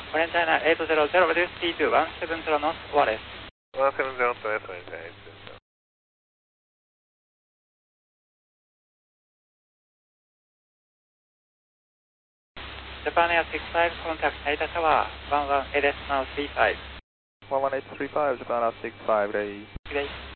Orange China 800, reduce T2 170 north wireless. 170 north wireless, Orange China 800. Japan Air 65, contact Taita Tower 11 ADS now 35. 11835, Japan Air 65, ready. Today.